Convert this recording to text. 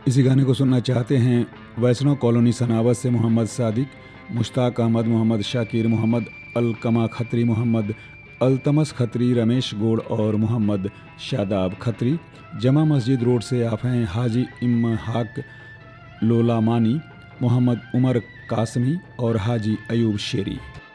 इसी गाने को सुनना चाहते हैं वैष्णव कॉलोनी सनावत से मोहम्मद सादिक, मुश्ताक अहमद, मोहम्मद शाकिर, मोहम्मद अलकमा खत्री, मोहम्मद अल्तमस खत्री, रमेश गोड़ और मोहम्मद शादाब खत्री। जमा मस्जिद रोड से आप हैं हाजी इम्हाक लोलामानी, मोहम्मद उमर कासमी और हाजी अयूब शेरी।